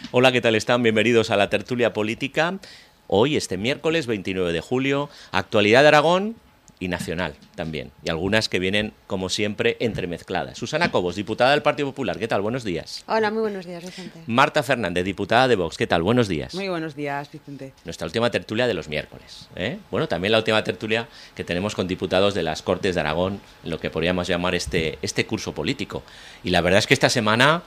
Hola, ¿qué tal están? Bienvenidos a la tertulia política. Hoy, este miércoles 29 de julio, actualidad de Aragón y nacional también. Y algunas que vienen, como siempre, entremezcladas. Susana Cobos, diputada del Partido Popular. ¿Qué tal? Buenos días. Hola, muy buenos días, Vicente. Marta Fernández, diputada de Vox. ¿Qué tal? Buenos días. Muy buenos días, Vicente. Nuestra última tertulia de los miércoles. Bueno, también la última tertulia que tenemos con diputados de las Cortes de Aragón, en lo que podríamos llamar este curso político. Y la verdad es que esta semana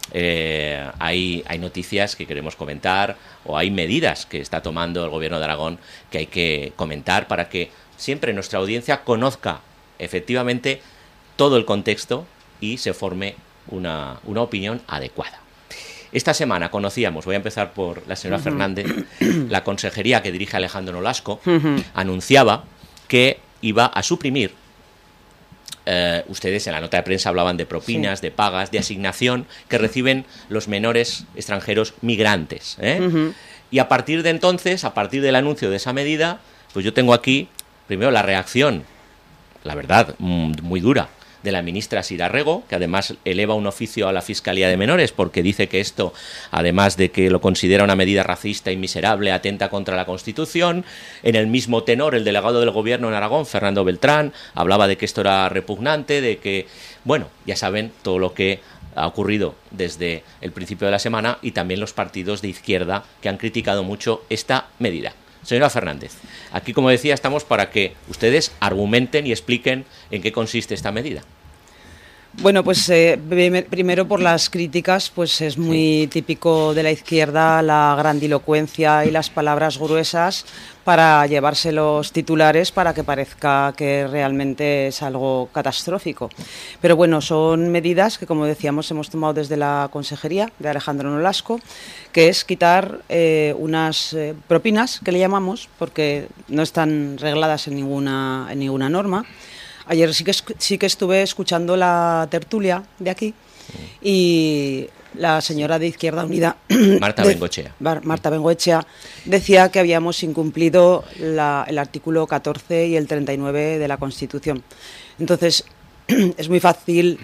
hay noticias que queremos comentar, o hay medidas que está tomando el Gobierno de Aragón que hay que comentar para que siempre nuestra audiencia conozca efectivamente todo el contexto y se forme una opinión adecuada. Esta semana conocíamos, voy a empezar por la señora Fernández, la consejería que dirige Alejandro Nolasco anunciaba que iba a suprimir, ustedes en la nota de prensa hablaban de propinas, de pagas, de asignación que reciben los menores extranjeros migrantes. Y a partir de entonces, a partir del anuncio de esa medida, pues yo tengo aquí, primero, la reacción, la verdad, muy dura, de la ministra Sira Rego, que además eleva un oficio a la Fiscalía de Menores porque dice que esto, además de que lo considera una medida racista y miserable, atenta contra la Constitución. En el mismo tenor, el delegado del Gobierno en Aragón, Fernando Beltrán, hablaba de que esto era repugnante, de que, bueno, ya saben todo lo que ha ocurrido desde el principio de la semana, y también los partidos de izquierda que han criticado mucho esta medida. Señora Fernández, aquí, como decía, estamos para que ustedes argumenten y expliquen en qué consiste esta medida. Bueno, pues primero por las críticas, pues es muy típico de la izquierda la grandilocuencia y las palabras gruesas para llevarse los titulares para que parezca que realmente es algo catastrófico. Pero bueno, son medidas que, como decíamos, hemos tomado desde la Consejería de Alejandro Nolasco, que es quitar unas propinas, que le llamamos, porque no están regladas en ninguna norma. Ayer sí que estuve escuchando la tertulia de aquí y la señora de Izquierda Unida, Marta Bengoechea, decía que habíamos incumplido el artículo 14 y el 39 de la Constitución. Entonces, es muy fácil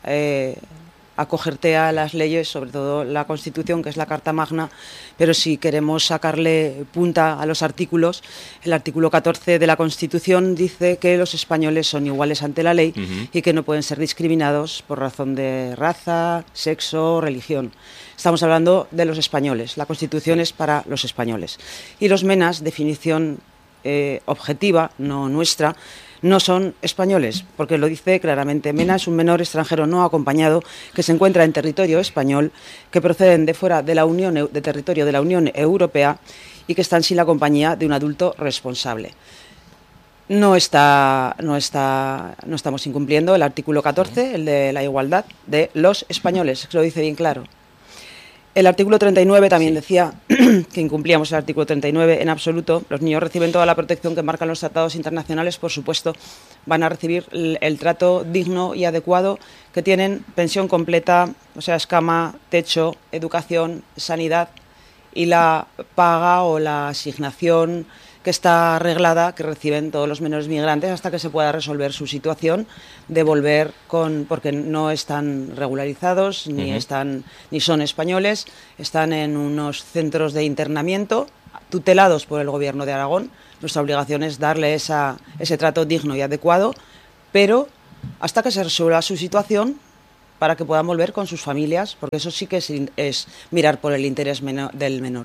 acogerte a las leyes, sobre todo la Constitución, que es la Carta Magna, pero si queremos sacarle punta a los artículos, el artículo 14 de la Constitución dice que los españoles son iguales ante la ley y que no pueden ser discriminados por razón de raza, sexo o religión. Estamos hablando de los españoles, la Constitución es para los españoles. Y los MENAs, definición objetiva, no nuestra, no son españoles, porque lo dice claramente. MENA es un menor extranjero no acompañado que se encuentra en territorio español, que proceden de fuera de la Unión, de territorio de la Unión Europea y que están sin la compañía de un adulto responsable. No estamos incumpliendo el artículo 14, el de la igualdad de los españoles, que lo dice bien claro. El artículo 39 también decía que incumplíamos el artículo 39 en absoluto. Los niños reciben toda la protección que marcan los tratados internacionales, por supuesto. Van a recibir el trato digno y adecuado que tienen, pensión completa, o sea, cama, techo, educación, sanidad y la paga o la asignación que está arreglada, que reciben todos los menores migrantes hasta que se pueda resolver su situación de volver porque no están regularizados ni son españoles, están en unos centros de internamiento tutelados por el Gobierno de Aragón. Nuestra obligación es darle ese trato digno y adecuado, pero hasta que se resuelva su situación para que puedan volver con sus familias, porque eso sí que es mirar por el interés del menor.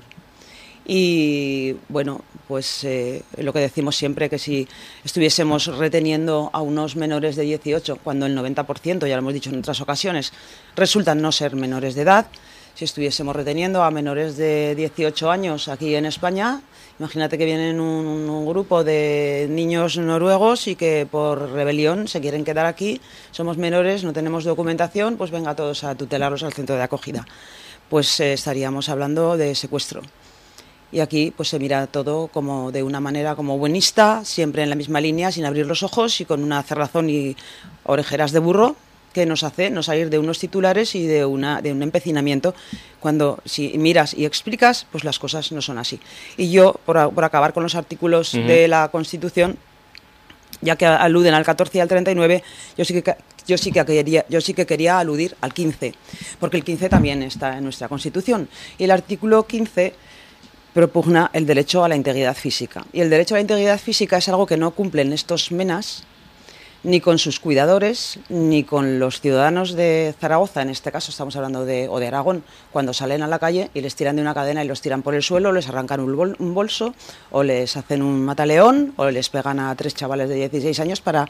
Y bueno, pues lo que decimos siempre, que si estuviésemos reteniendo a unos menores de 18, cuando el 90%, ya lo hemos dicho en otras ocasiones, resultan no ser menores de edad, si estuviésemos reteniendo a menores de 18 años aquí en España, imagínate que vienen un grupo de niños noruegos y que por rebelión se quieren quedar aquí, somos menores, no tenemos documentación, pues venga todos a tutelarlos al centro de acogida. Pues estaríamos hablando de secuestro. Y aquí pues se mira todo como de una manera como buenista, siempre en la misma línea, sin abrir los ojos y con una cerrazón y orejeras de burro que nos hace no salir de unos titulares y de un empecinamiento, cuando si miras y explicas, pues las cosas no son así. Y yo, por acabar con los artículos de la Constitución, ya que aluden al 14 y al 39, yo sí que yo sí que quería aludir al 15, porque el 15 también está en nuestra Constitución. Y el artículo 15 propugna el derecho a la integridad física. Y el derecho a la integridad física es algo que no cumplen estos menas ni con sus cuidadores, ni con los ciudadanos de Zaragoza, en este caso estamos hablando o de Aragón, cuando salen a la calle y les tiran de una cadena y los tiran por el suelo, les arrancan un bolso, o les hacen un mataleón, o les pegan a 3 chavales de 16 años para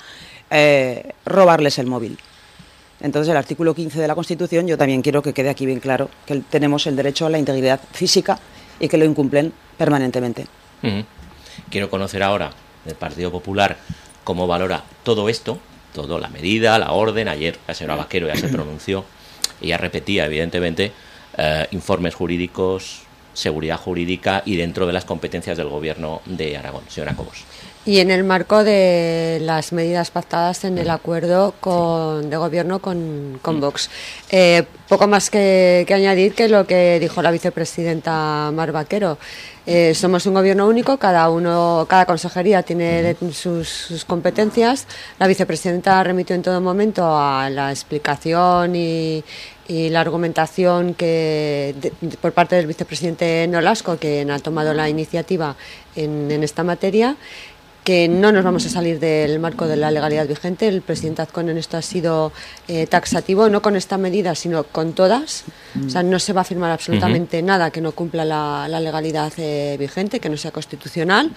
robarles el móvil. Entonces, el artículo 15 de la Constitución, yo también quiero que quede aquí bien claro que tenemos el derecho a la integridad física y que lo incumplen permanentemente. Quiero conocer ahora del Partido Popular cómo valora todo esto, toda la medida, la orden. Ayer la señora Vaquero ya se pronunció, ella repetía, evidentemente, informes jurídicos, seguridad jurídica y dentro de las competencias del Gobierno de Aragón. Señora Cobos. Y en el marco de las medidas pactadas en el acuerdo de gobierno con Vox. Poco más que añadir que lo que dijo la vicepresidenta Mar Vaquero. Somos un gobierno único, cada consejería tiene sus competencias. La vicepresidenta remitió en todo momento a la explicación y la argumentación por parte del vicepresidente Nolasco, quien ha tomado la iniciativa en esta materia, que no nos vamos a salir del marco de la legalidad vigente. El presidente Azcón en esto ha sido taxativo, no con esta medida, sino con todas. O sea, no se va a firmar absolutamente nada que no cumpla la legalidad vigente, que no sea constitucional.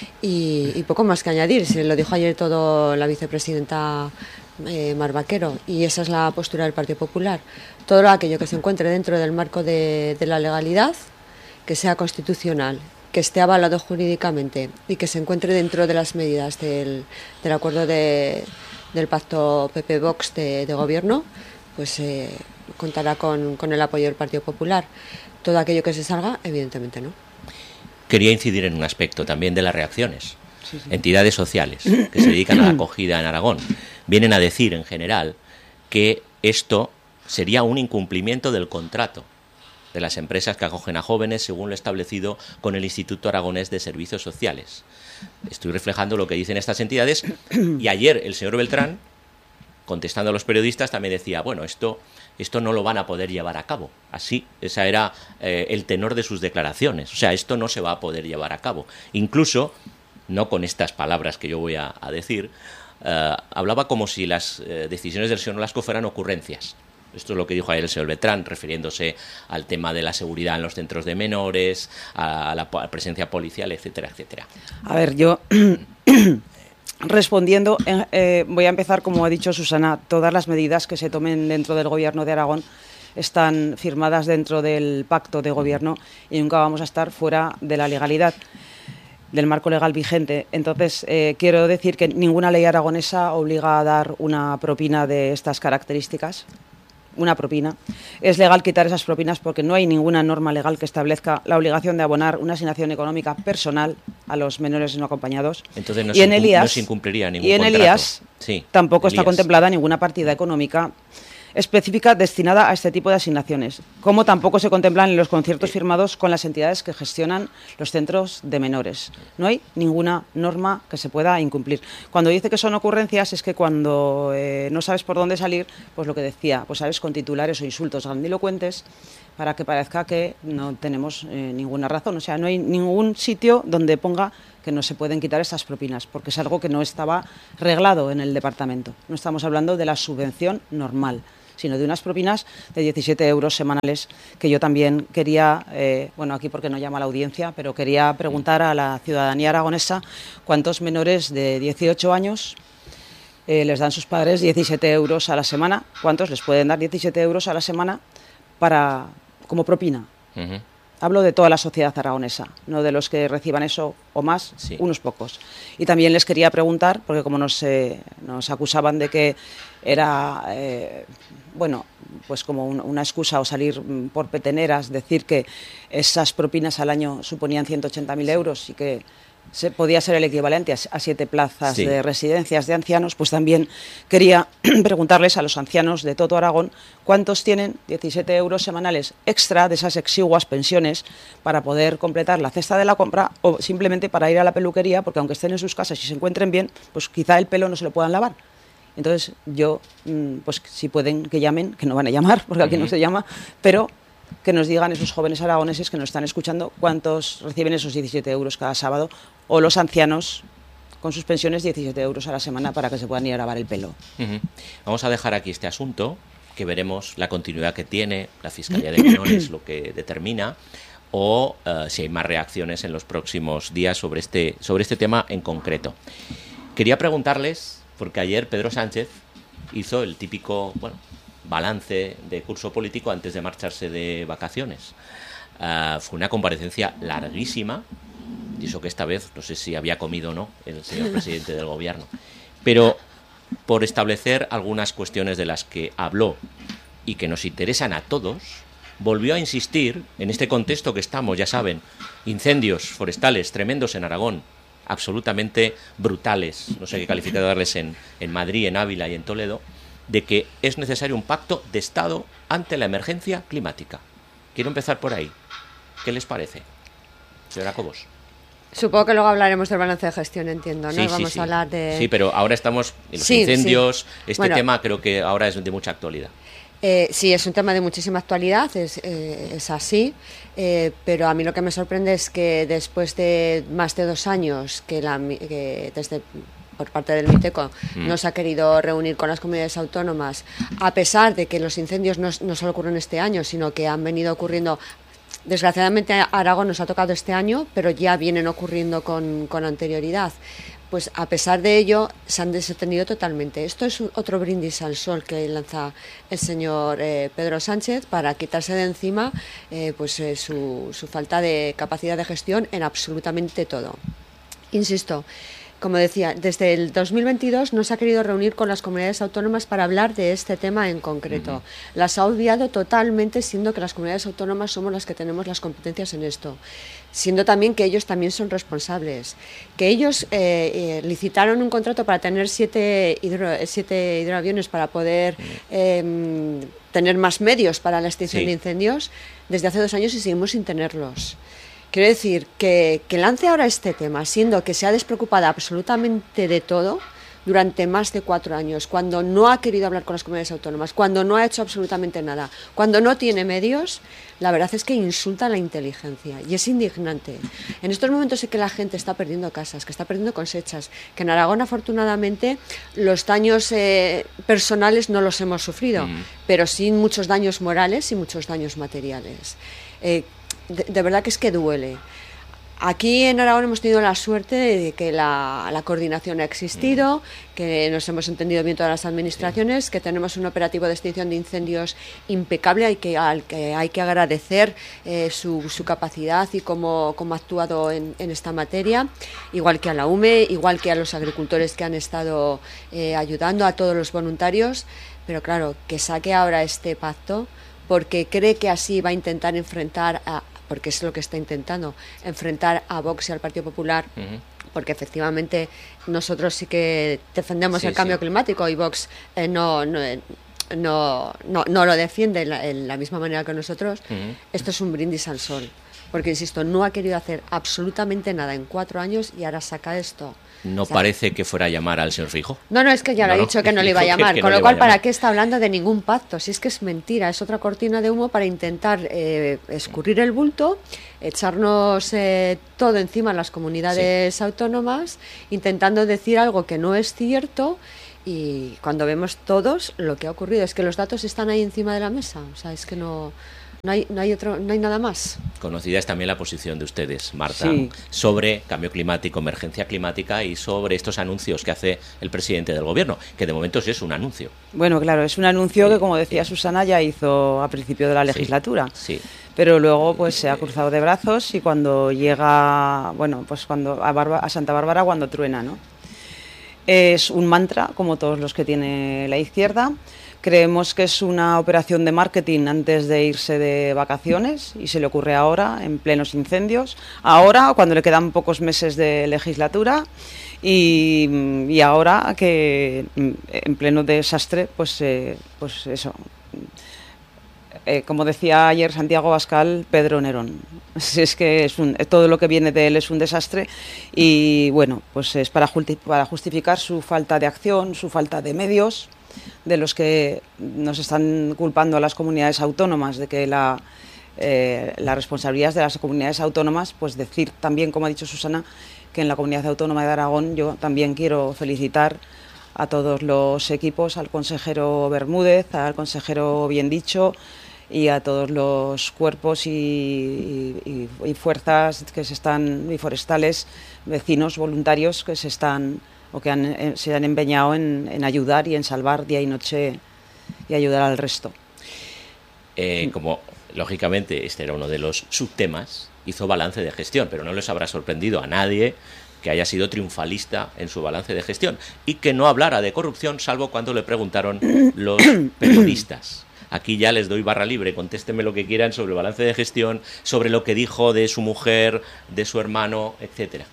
Y poco más que añadir. Se lo dijo ayer todo la vicepresidenta Mar Vaquero, y esa es la postura del Partido Popular. Todo aquello que se encuentre dentro del marco de la legalidad, que sea constitucional, que esté avalado jurídicamente y que se encuentre dentro de las medidas del acuerdo del pacto PP-Vox de gobierno, pues contará con el apoyo del Partido Popular. Todo aquello que se salga, evidentemente no. Quería incidir en un aspecto también de las reacciones. Sí. Entidades sociales que se dedican a la acogida en Aragón vienen a decir en general que esto sería un incumplimiento del contrato de las empresas que acogen a jóvenes según lo establecido con el Instituto Aragonés de Servicios Sociales. Estoy reflejando lo que dicen estas entidades, y ayer el señor Beltrán, contestando a los periodistas, también decía, bueno, esto no lo van a poder llevar a cabo. Así, ese era el tenor de sus declaraciones. O sea, esto no se va a poder llevar a cabo. Incluso, no con estas palabras que yo voy a decir, hablaba como si las decisiones del señor Nolasco fueran ocurrencias. Esto es lo que dijo ayer el señor Beltrán, refiriéndose al tema de la seguridad en los centros de menores, a la presencia policial, etcétera, etcétera. A ver, yo respondiendo, voy a empezar, como ha dicho Susana, todas las medidas que se tomen dentro del Gobierno de Aragón están firmadas dentro del pacto de gobierno y nunca vamos a estar fuera de la legalidad, del marco legal vigente. Entonces, quiero decir que ninguna ley aragonesa obliga a dar una propina de estas características. Una propina. Es legal quitar esas propinas porque no hay ninguna norma legal que establezca la obligación de abonar una asignación económica personal a los menores no acompañados. Entonces no se incumpliría ningún contrato. Y en Elías tampoco Elías. Está contemplada ninguna partida económica específica destinada a este tipo de asignaciones, como tampoco se contemplan en los conciertos firmados con las entidades que gestionan los centros de menores. No hay ninguna norma que se pueda incumplir. Cuando dice que son ocurrencias es que cuando no sabes por dónde salir, pues lo que decía, pues sabes, con titulares o insultos grandilocuentes para que parezca que no tenemos ninguna razón. O sea, no hay ningún sitio donde ponga que no se pueden quitar estas propinas, porque es algo que no estaba reglado en el departamento. No estamos hablando de la subvención normal, sino de unas propinas de 17 euros semanales, que yo también quería, bueno, aquí porque no llama a la audiencia, pero quería preguntar a la ciudadanía aragonesa cuántos menores de 18 años les dan sus padres 17 euros a la semana, cuántos les pueden dar 17 euros a la semana como propina. Hablo de toda la sociedad aragonesa, no de los que reciban eso o más, sí. Unos pocos. Y también les quería preguntar, porque como nos acusaban de que era, bueno, pues como una excusa o salir por peteneras, decir que esas propinas al año suponían 180.000 euros y que podía ser el equivalente a 7 plazas de residencias de ancianos, pues también quería preguntarles a los ancianos de todo Aragón cuántos tienen 17 euros semanales extra de esas exiguas pensiones para poder completar la cesta de la compra o simplemente para ir a la peluquería, porque aunque estén en sus casas y se encuentren bien, pues quizá el pelo no se lo puedan lavar. Entonces yo, pues si pueden que llamen, que no van a llamar, porque aquí no se llama, pero que nos digan esos jóvenes aragoneses que nos están escuchando cuántos reciben esos 17 euros cada sábado, o los ancianos con sus pensiones 17 euros a la semana para que se puedan ir a lavar el pelo. Vamos a dejar aquí este asunto, que veremos la continuidad que tiene la Fiscalía de Menores, lo que determina, o si hay más reacciones en los próximos días sobre este tema en concreto. Quería preguntarles, porque ayer Pedro Sánchez hizo el típico balance de curso político antes de marcharse de vacaciones. Fue una comparecencia larguísima, y eso que esta vez no sé si había comido o no el señor presidente del gobierno, pero por establecer algunas cuestiones de las que habló y que nos interesan a todos, volvió a insistir en este contexto que estamos, ya saben, incendios forestales tremendos en Aragón, absolutamente brutales, no sé qué calificado darles en Madrid, en Ávila y en Toledo, de que es necesario un pacto de Estado ante la emergencia climática. Quiero empezar por ahí. ¿Qué les parece, señora Cobos? Supongo que luego hablaremos del balance de gestión, entiendo, ¿no? Sí, Vamos a hablar de... Sí, pero ahora estamos en los incendios. Este tema creo que ahora es de mucha actualidad. Sí, es un tema de muchísima actualidad, es así, pero a mí lo que me sorprende es que después de más de 2 años que desde por parte del MITECO no se ha querido reunir con las comunidades autónomas, a pesar de que los incendios no solo ocurren este año, sino que han venido ocurriendo. Desgraciadamente Aragón nos ha tocado este año, pero ya vienen ocurriendo con anterioridad. Pues a pesar de ello se han desatendido totalmente. Esto es otro brindis al sol que lanza el señor Pedro Sánchez para quitarse de encima su falta de capacidad de gestión en absolutamente todo. Insisto, como decía, desde el 2022 no se ha querido reunir con las comunidades autónomas para hablar de este tema en concreto. Las ha obviado totalmente, siendo que las comunidades autónomas somos las que tenemos las competencias en esto. Siendo también que ellos también son responsables. Que ellos licitaron un contrato para tener 7 hidroaviones para poder tener más medios para la extinción de incendios desde hace 2 años y seguimos sin tenerlos. Quiero decir que lance ahora este tema, siendo que se ha despreocupado absolutamente de todo durante más de 4 años, cuando no ha querido hablar con las comunidades autónomas, cuando no ha hecho absolutamente nada, cuando no tiene medios, la verdad es que insulta la inteligencia y es indignante. En estos momentos sé que la gente está perdiendo casas, que está perdiendo cosechas, que en Aragón afortunadamente los daños personales no los hemos sufrido, pero sí muchos daños morales y muchos daños materiales. De verdad que es que duele. Aquí en Aragón hemos tenido la suerte de que la coordinación ha existido, que nos hemos entendido bien todas las administraciones, que tenemos un operativo de extinción de incendios impecable al que hay que agradecer su capacidad y cómo ha actuado en esta materia, igual que a la UME, igual que a los agricultores que han estado ayudando, a todos los voluntarios, pero claro, que saque ahora este pacto porque cree que así va a intentar porque es lo que está intentando, enfrentar a Vox y al Partido Popular, porque efectivamente nosotros sí que defendemos el cambio climático y Vox no lo defiende en la misma manera que nosotros. Esto es un brindis al sol, porque insisto, no ha querido hacer absolutamente nada en 4 años y ahora saca esto. No parece que fuera a llamar al señor Feijóo. No, es que ya lo ha dicho que no le iba a llamar, con lo cual, ¿para qué está hablando de ningún pacto? Si es que es mentira, es otra cortina de humo para intentar escurrir el bulto, echarnos todo encima a las comunidades autónomas, intentando decir algo que no es cierto, y cuando vemos todos lo que ha ocurrido, es que los datos están ahí encima de la mesa, o sea, es que no hay nada más. Conocida es también la posición de ustedes, Marta, sobre cambio climático, emergencia climática y sobre estos anuncios que hace el presidente del gobierno, que de momento sí es un anuncio. Bueno, claro, es un anuncio que, como decía Susana, ya hizo a principio de la legislatura. Pero luego pues se ha cruzado de brazos y cuando llega, cuando a Santa Bárbara cuando truena, ¿no? Es un mantra, como todos los que tiene la izquierda. Creemos que es una operación de marketing antes de irse de vacaciones y se le ocurre ahora, en plenos incendios, ahora cuando le quedan pocos meses de legislatura y ahora que en pleno desastre, pues eso, como decía ayer Santiago Abascal, Pedro Nerón. Es que todo lo que viene de él es un desastre y bueno, pues es para justificar su falta de acción, su falta de medios, de los que nos están culpando a las comunidades autónomas de que la responsabilidad es de las comunidades autónomas. Pues decir también, como ha dicho Susana, que en la Comunidad Autónoma de Aragón yo también quiero felicitar a todos los equipos, al consejero Bermúdez, al consejero Biendicho y a todos los cuerpos y fuerzas que y forestales, vecinos, voluntarios que se han empeñado en ayudar y en salvar día y noche y ayudar al resto. Como lógicamente este era uno de los subtemas, hizo balance de gestión, pero no les habrá sorprendido a nadie que haya sido triunfalista en su balance de gestión y que no hablara de corrupción, salvo cuando le preguntaron los periodistas. Aquí ya les doy barra libre, contéstenme lo que quieran sobre el balance de gestión, sobre lo que dijo de su mujer, de su hermano, etcétera.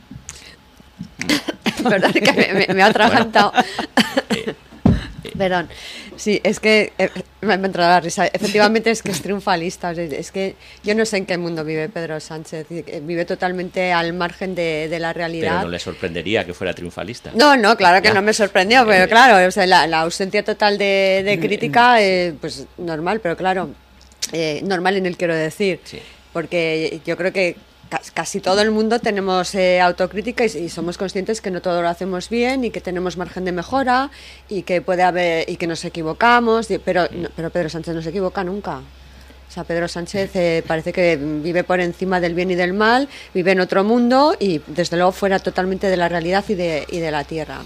Perdón, que me ha atragantado. Perdón. Sí, es que me ha entrado la risa. Efectivamente es que es triunfalista. Es que yo no sé en qué mundo vive Pedro Sánchez. Vive totalmente al margen de la realidad. Pero no le sorprendería que fuera triunfalista. No, claro que no me sorprendió, pero claro, o sea, la ausencia total de crítica, pues normal, pero claro, normal en el quiero decir. Sí. Porque yo creo que casi todo el mundo tenemos autocrítica y somos conscientes que no todo lo hacemos bien y que tenemos margen de mejora y que puede haber y que nos equivocamos, pero Pedro Sánchez no se equivoca nunca. O sea, Pedro Sánchez parece que vive por encima del bien y del mal, vive en otro mundo y desde luego fuera totalmente de la realidad y de la tierra.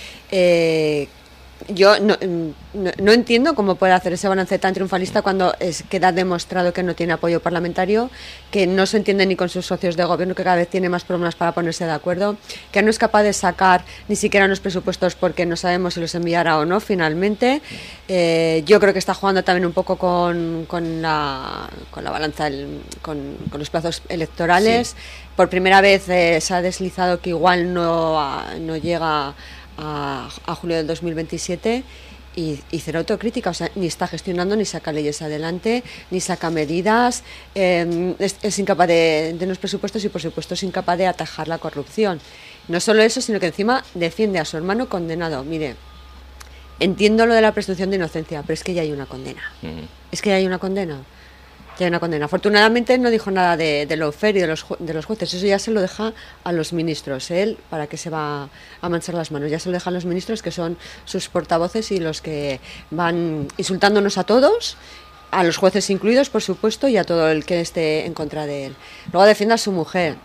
Yo no entiendo cómo puede hacer ese balance tan triunfalista cuando queda demostrado que no tiene apoyo parlamentario, que no se entiende ni con sus socios de gobierno, que cada vez tiene más problemas para ponerse de acuerdo, que no es capaz de sacar ni siquiera unos presupuestos porque no sabemos si los enviará o no finalmente. Yo creo que está jugando también un poco con la balanza, con los plazos electorales. Sí. Por primera vez se ha deslizado que igual no llega a julio del 2027 y cero autocrítica, o sea, ni está gestionando, ni saca leyes adelante, ni saca medidas, es incapaz de los presupuestos y por supuesto es incapaz de atajar la corrupción. No solo eso, sino que encima defiende a su hermano condenado. Mire, entiendo lo de la presunción de inocencia, pero es que ya hay una condena. Es que ya hay una condena. Ya hay una condena. Afortunadamente no dijo nada de lawfare y de los jueces. Eso ya se lo deja a los ministros. Él, ¿para qué se va a manchar las manos? Ya se lo dejan los ministros, que son sus portavoces y los que van insultándonos a todos, a los jueces incluidos, por supuesto, y a todo el que esté en contra de él. Luego defienda a su mujer.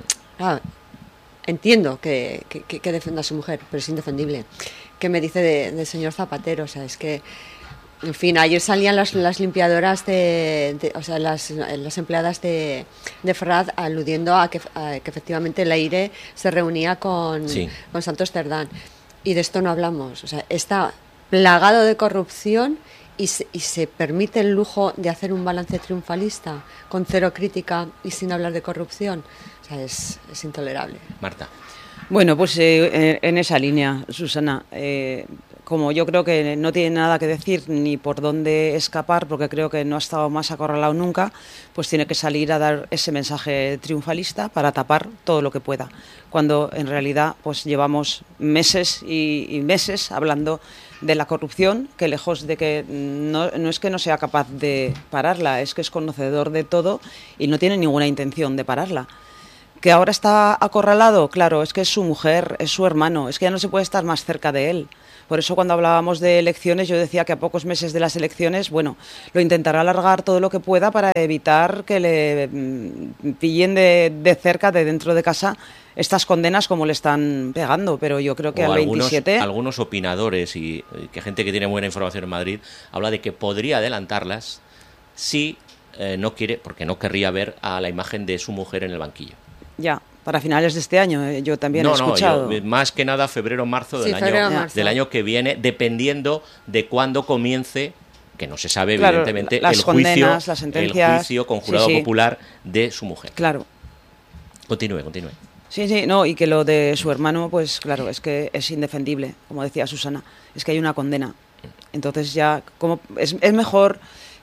Entiendo que defienda a su mujer, pero es indefendible. ¿Qué me dice del señor Zapatero? O sea, es que... En fin, ayer salían las limpiadoras o sea, las empleadas de Ferraz aludiendo a que efectivamente el aire se reunía con Santos Cerdán. Y de esto no hablamos. O sea, está plagado de corrupción y se permite el lujo de hacer un balance triunfalista con cero crítica y sin hablar de corrupción. O sea, es intolerable. Marta. Bueno, pues en esa línea, Susana, como yo creo que no tiene nada que decir ni por dónde escapar, porque creo que no ha estado más acorralado nunca, pues tiene que salir a dar ese mensaje triunfalista para tapar todo lo que pueda, cuando en realidad pues llevamos meses y meses hablando de la corrupción, que lejos de que no es que no sea capaz de pararla, es que es conocedor de todo y no tiene ninguna intención de pararla. Que ahora está acorralado, claro, es que es su mujer, es su hermano, es que ya no se puede estar más cerca de él. Por eso cuando hablábamos de elecciones yo decía que a pocos meses de las elecciones, bueno, lo intentará alargar todo lo que pueda para evitar que le pillen de cerca, de dentro de casa, estas condenas como le están pegando, pero yo creo que al 27... Algunos opinadores y que gente que tiene buena información en Madrid habla de que podría adelantarlas si no quiere, porque no querría ver a la imagen de su mujer en el banquillo. Ya, para finales de este año, yo también he escuchado. Yo, más que nada febrero-marzo del año que viene, dependiendo de cuándo comience, que no se sabe evidentemente, las condenas, las sentencias, el juicio con jurado popular de su mujer. Claro. Continúe. Sí, no, y que lo de su hermano, pues claro, es que es indefendible, como decía Susana, es que hay una condena. Entonces ya, como es mejor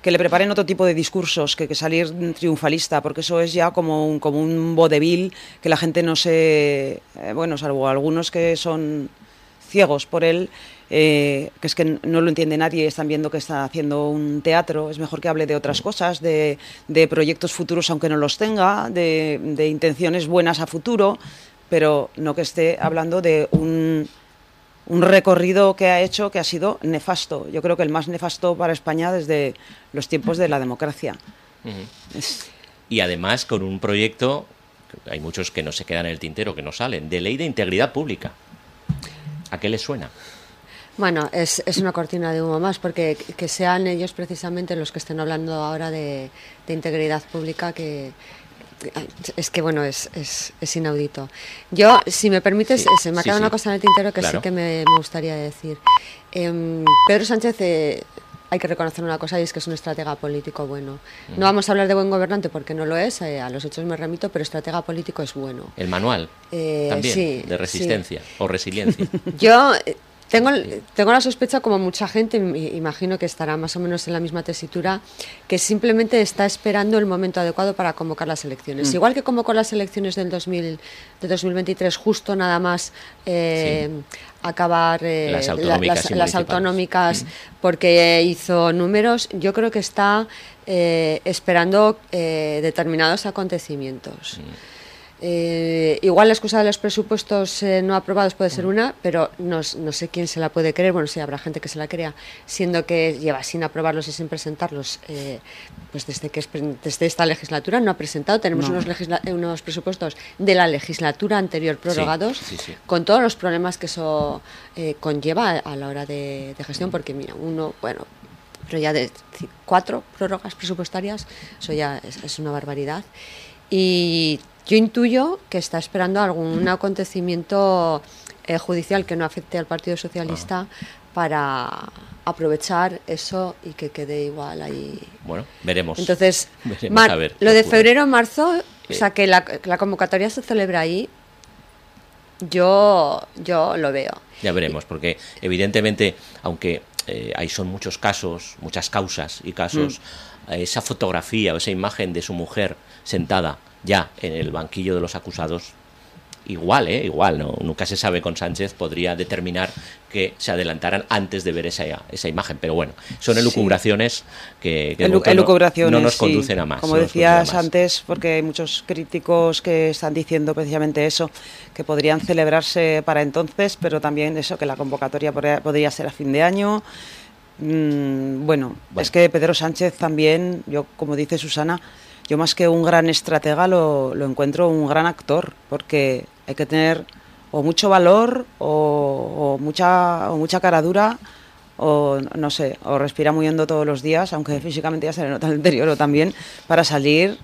que le preparen otro tipo de discursos que salir triunfalista, porque eso es ya como un vodevil que la gente no se... bueno, salvo algunos que son ciegos por él, que es que no lo entiende nadie, están viendo que está haciendo un teatro. Es mejor que hable de otras cosas, de proyectos futuros aunque no los tenga, de intenciones buenas a futuro, pero no que esté hablando de un recorrido que ha hecho que ha sido nefasto. Yo creo que el más nefasto para España desde los tiempos de la democracia. Y además con un proyecto, hay muchos que no se quedan en el tintero, que no salen, de ley de integridad pública. ¿A qué les suena? Bueno, es una cortina de humo más, porque que sean ellos precisamente los que estén hablando ahora de integridad pública, que es que bueno, es inaudito. Yo, si me permites, se me ha quedado una cosa en el tintero que sí que me gustaría decir. Pedro Sánchez, hay que reconocer una cosa, y es que es un estratega político bueno. No vamos a hablar de buen gobernante porque no lo es, a los hechos me remito, pero estratega político es bueno. El manual también, de resistencia o resiliencia. Yo... Tengo la sospecha, como mucha gente, imagino que estará más o menos en la misma tesitura, que simplemente está esperando el momento adecuado para convocar las elecciones. Igual que convocó las elecciones de 2023, justo nada más acabar las autonómicas porque hizo números, yo creo que está esperando determinados acontecimientos. Igual la excusa de los presupuestos no aprobados puede ser una, pero no sé quién se la puede creer. Bueno, sí, habrá gente que se la crea, siendo que lleva sin aprobarlos y sin presentarlos pues desde esta legislatura no ha presentado. Tenemos unos presupuestos de la legislatura anterior prorrogados, con todos los problemas que eso conlleva a la hora de gestión, porque mira, pero ya de 4 prórrogas presupuestarias, eso ya es una barbaridad. Y yo intuyo que está esperando algún acontecimiento judicial que no afecte al Partido Socialista para aprovechar eso y que quede igual ahí. Bueno, veremos. Entonces, a ver, lo de febrero-marzo, o sea, que la convocatoria se celebra ahí, yo lo veo. Ya veremos, porque evidentemente, aunque ahí son muchos casos, muchas causas y casos, esa fotografía o esa imagen de su mujer sentada ya en el banquillo de los acusados, igual, ¿no? Nunca se sabe con Sánchez, podría determinar que se adelantaran antes de ver esa imagen, pero bueno, son elucubraciones que no nos conducen a más. Como decías antes, porque hay muchos críticos que están diciendo precisamente eso, que podrían celebrarse para entonces, pero también eso, que la convocatoria podría ser a fin de año. Bueno, es que Pedro Sánchez también, yo, como dice Susana, yo más que un gran estratega lo encuentro un gran actor, porque hay que tener o mucho valor o mucha cara dura, o no sé, o respira muy hondo todos los días, aunque físicamente ya se le nota el deterioro también, para salir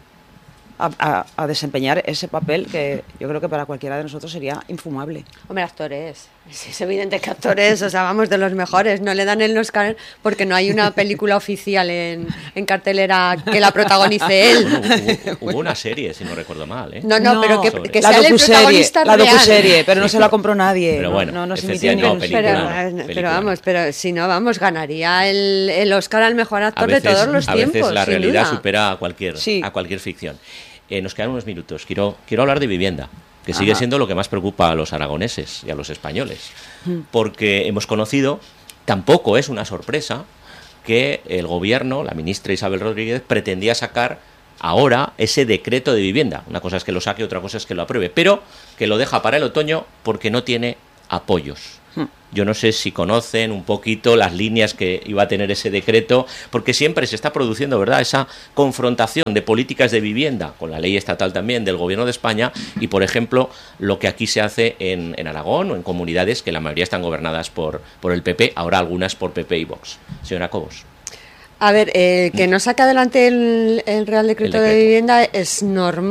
a desempeñar ese papel que yo creo que para cualquiera de nosotros sería infumable. Hombre, actores. Es evidente que actores, o sea, vamos, de los mejores. No le dan el Oscar porque no hay una película oficial en cartelera que la protagonice él. Bueno, hubo una serie, si no recuerdo mal, ¿eh? No, pero que sea el protagonista real. La docuserie, pero no sí, se la compró nadie. Pero bueno, no se emitió pero vamos, pero si no, vamos, ganaría el Oscar al mejor actor de todos los tiempos. A veces la realidad duda. supera a cualquier ficción. Nos quedan unos minutos. Quiero hablar de vivienda, que sigue siendo lo que más preocupa a los aragoneses y a los españoles, porque hemos conocido, tampoco es una sorpresa, que el gobierno, la ministra Isabel Rodríguez, pretendía sacar ahora ese decreto de vivienda. Una cosa es que lo saque, otra cosa es que lo apruebe, pero que lo deja para el otoño porque no tiene apoyos. Yo no sé si conocen un poquito las líneas que iba a tener ese decreto, porque siempre se está produciendo, ¿verdad?, esa confrontación de políticas de vivienda con la ley estatal también del Gobierno de España y, por ejemplo, lo que aquí se hace en Aragón o en comunidades que la mayoría están gobernadas por el PP, ahora algunas por PP y Vox. Señora Cobos. A ver, que no saque adelante el Real Decreto de Vivienda es normal,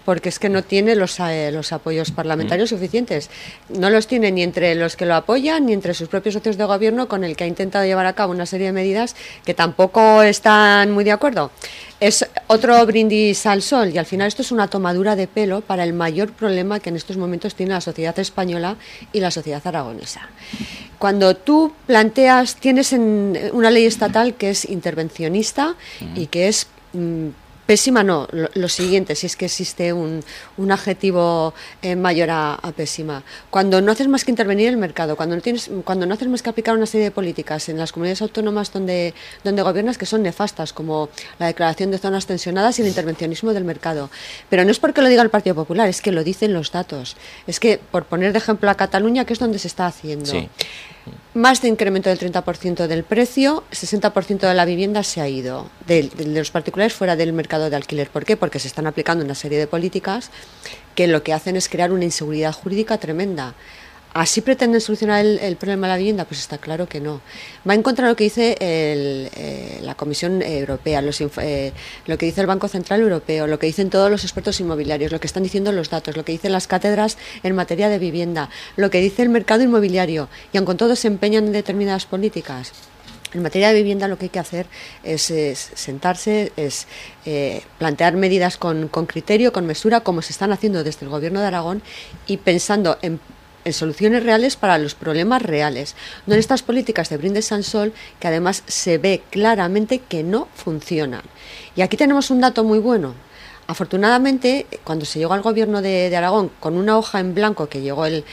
porque es que no tiene los apoyos parlamentarios suficientes. No los tiene ni entre los que lo apoyan, ni entre sus propios socios de gobierno, con el que ha intentado llevar a cabo una serie de medidas que tampoco están muy de acuerdo. Es otro brindis al sol, y al final esto es una tomadura de pelo para el mayor problema que en estos momentos tiene la sociedad española y la sociedad aragonesa. Cuando tú tienes una ley estatal que es intervencionista y que es pésima, no, lo siguiente, si es que existe un adjetivo mayor a pésima. Cuando no haces más que intervenir el mercado, cuando no haces más que aplicar una serie de políticas en las comunidades autónomas donde gobiernas que son nefastas, como la declaración de zonas tensionadas y el intervencionismo del mercado. Pero no es porque lo diga el Partido Popular, es que lo dicen los datos. Es que, por poner de ejemplo a Cataluña, que es donde se está haciendo. Sí. Más de incremento del 30% del precio, 60% de la vivienda se ha ido de los particulares fuera del mercado de alquiler. ¿Por qué? Porque se están aplicando una serie de políticas que lo que hacen es crear una inseguridad jurídica tremenda. ¿Así pretenden solucionar el problema de la vivienda? Pues está claro que no. Va en contra de lo que dice la Comisión Europea, lo que dice el Banco Central Europeo, lo que dicen todos los expertos inmobiliarios, lo que están diciendo los datos, lo que dicen las cátedras en materia de vivienda, lo que dice el mercado inmobiliario, y aun con todo se empeñan en determinadas políticas. En materia de vivienda lo que hay que hacer es sentarse, es plantear medidas con criterio, con mesura, como se están haciendo desde el Gobierno de Aragón, y pensando en soluciones reales para los problemas reales, no en estas políticas de brindis al sol que además se ve claramente que no funcionan. Y aquí tenemos un dato muy bueno. Afortunadamente, cuando se llegó al gobierno de Aragón con una hoja en blanco que llegó el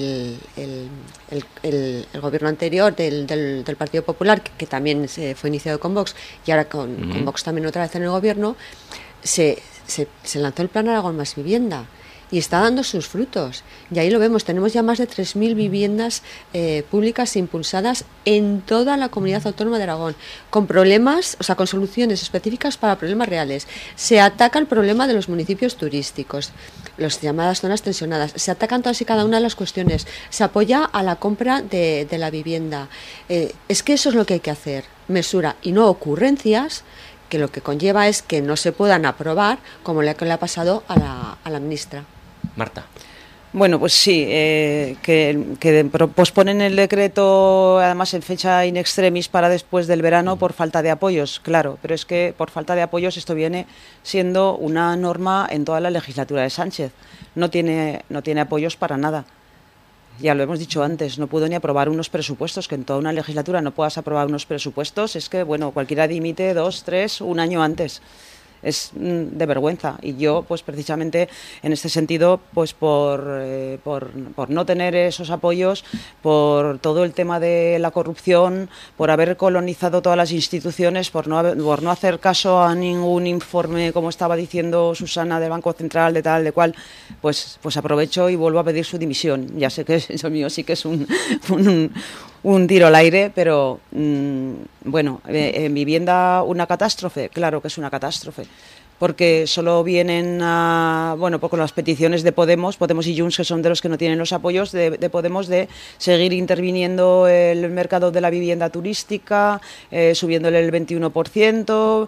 gobierno anterior del Partido Popular, que también fue iniciado con Vox, y ahora con Vox también otra vez en el gobierno, se lanzó el Plan Aragón Más Vivienda. Y está dando sus frutos. Y ahí lo vemos, tenemos ya más de 3.000 viviendas públicas impulsadas en toda la comunidad autónoma de Aragón, con problemas, o sea, con soluciones específicas para problemas reales. Se ataca el problema de los municipios turísticos, las llamadas zonas tensionadas, se atacan todas y cada una de las cuestiones, se apoya a la compra de la vivienda. Es que eso es lo que hay que hacer, mesura y no ocurrencias, que lo que conlleva es que no se puedan aprobar, como le ha pasado a la ministra. Marta. Bueno, pues sí, que posponen el decreto, además en fecha in extremis, para después del verano por falta de apoyos, claro, pero es que por falta de apoyos esto viene siendo una norma en toda la legislatura de Sánchez. No tiene apoyos para nada. Ya lo hemos dicho antes, no pudo ni aprobar unos presupuestos, que en toda una legislatura no puedas aprobar unos presupuestos, es que, bueno, cualquiera dimite 2, 3, un año antes. Es de vergüenza, y yo pues precisamente en este sentido pues por no tener esos apoyos, por todo el tema de la corrupción, por haber colonizado todas las instituciones, por no hacer caso a ningún informe, como estaba diciendo Susana, del Banco Central, de tal, de cual, pues aprovecho y vuelvo a pedir su dimisión. Ya sé que eso mío sí que es un tiro al aire, pero bueno, en vivienda una catástrofe, claro que es una catástrofe, porque solo vienen con las peticiones de Podemos y Junts, que son de los que no tienen los apoyos de Podemos, de seguir interviniendo el mercado de la vivienda turística, subiéndole el 21%,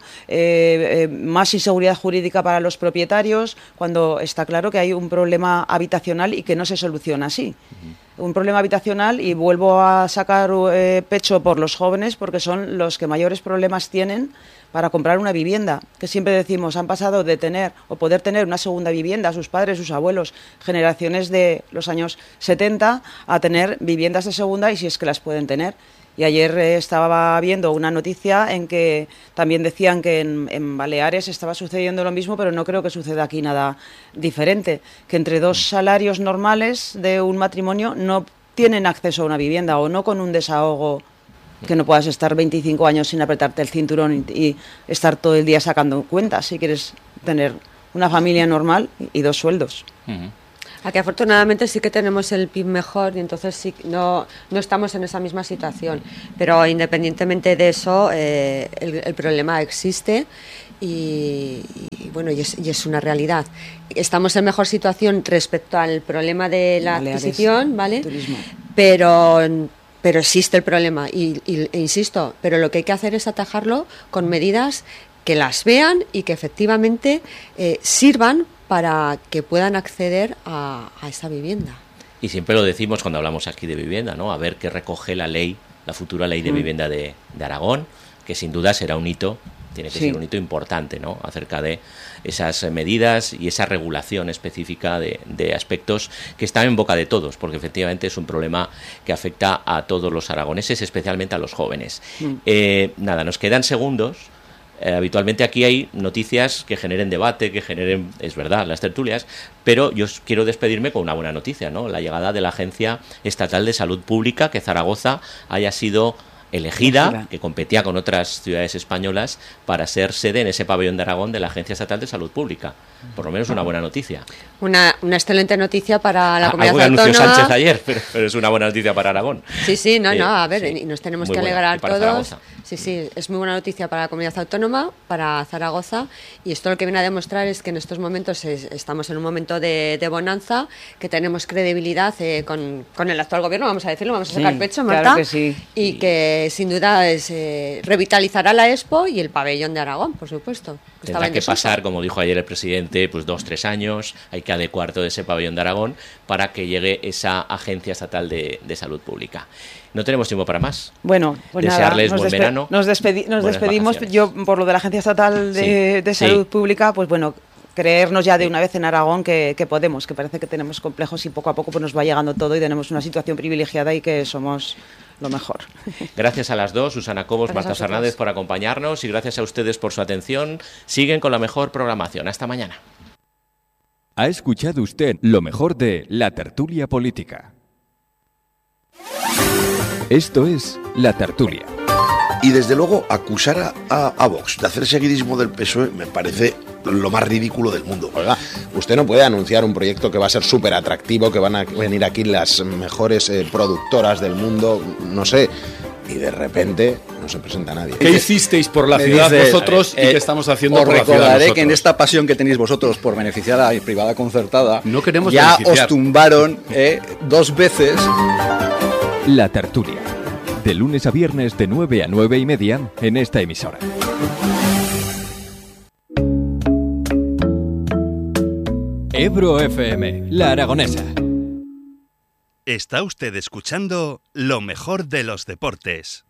más inseguridad jurídica para los propietarios, cuando está claro que hay un problema habitacional y que no se soluciona así. Un problema habitacional, y vuelvo a sacar pecho por los jóvenes, porque son los que mayores problemas tienen para comprar una vivienda, que siempre decimos, han pasado de tener o poder tener una segunda vivienda, sus padres, sus abuelos, generaciones de los años 70, a tener viviendas de segunda, y si es que las pueden tener. Y ayer estaba viendo una noticia en que también decían que en Baleares estaba sucediendo lo mismo, pero no creo que suceda aquí nada diferente, que entre dos salarios normales de un matrimonio no tienen acceso a una vivienda, o no con un desahogo, que no puedas estar 25 años sin apretarte el cinturón y estar todo el día sacando cuentas si quieres tener una familia normal y 2 sueldos. Aquí afortunadamente sí que tenemos el PIB mejor, y entonces sí no estamos en esa misma situación, pero independientemente de eso el problema existe y es una realidad. Estamos en mejor situación respecto al problema de la adquisición, ¿vale? Turismo. Pero existe el problema e insisto, pero lo que hay que hacer es atajarlo con medidas que las vean y que efectivamente sirvan para que puedan acceder a esa vivienda. Y siempre lo decimos cuando hablamos aquí de vivienda, ¿no? A ver qué recoge la ley, la futura ley de vivienda de Aragón, que sin duda será un hito, tiene que ser un hito importante, ¿no? Acerca de esas medidas y esa regulación específica de aspectos que están en boca de todos, porque efectivamente es un problema que afecta a todos los aragoneses, especialmente a los jóvenes. Nada, nos quedan segundos. Habitualmente aquí hay noticias que generen debate, que generen, es verdad, las tertulias, pero yo quiero despedirme con una buena noticia, ¿no? La llegada de la Agencia Estatal de Salud Pública, que Zaragoza haya sido elegida, que competía con otras ciudades españolas para ser sede en ese pabellón de Aragón de la Agencia Estatal de Salud Pública. Por lo menos una buena noticia. Una excelente noticia para la comunidad autónoma. Algo anunció Sánchez ayer, pero es una buena noticia para Aragón. Sí, a ver, y nos tenemos que alegrar todos. Zaragoza. Sí, es muy buena noticia para la comunidad autónoma, para Zaragoza, y esto lo que viene a demostrar es que en estos momentos estamos en un momento de bonanza, que tenemos credibilidad con el actual gobierno, vamos a decirlo, vamos a sacar pecho, Marta, claro que sí. Y que sin duda revitalizará la Expo y el pabellón de Aragón, por supuesto. Tendrá que pasar, como dijo ayer el presidente, pues 2-3 años, hay que adecuar todo ese pabellón de Aragón para que llegue esa Agencia Estatal de Salud Pública. No tenemos tiempo para más. Bueno, pues desearles buen verano. Nos despedimos. Yo, por lo de la Agencia Estatal de Salud Pública, pues bueno, creernos ya de una vez en Aragón que podemos, que parece que tenemos complejos y poco a poco pues nos va llegando todo y tenemos una situación privilegiada y que somos lo mejor. Gracias a las dos, Susana Cobos, Marta Fernández, por acompañarnos, y gracias a ustedes por su atención. Siguen con la mejor programación. Hasta mañana. Ha escuchado usted lo mejor de La Tertulia Política. Esto es La Tertulia. Y desde luego acusar a Vox de hacer seguidismo del PSOE me parece lo más ridículo del mundo. Oiga, usted no puede anunciar un proyecto que va a ser súper atractivo, que van a venir aquí las mejores productoras del mundo, no sé, y de repente no se presenta nadie. ¿Qué hicisteis por la ciudad vosotros y qué estamos haciendo por la ciudad nosotros? Os recordaré que en esta pasión que tenéis vosotros por beneficiar a la privada concertada, no queremos ya beneficiar. Os tumbaron 2 veces. La Tertulia, de lunes a viernes de 9 a 9:30 en esta emisora. Ebro FM, La Aragonesa. Está usted escuchando lo mejor de los deportes.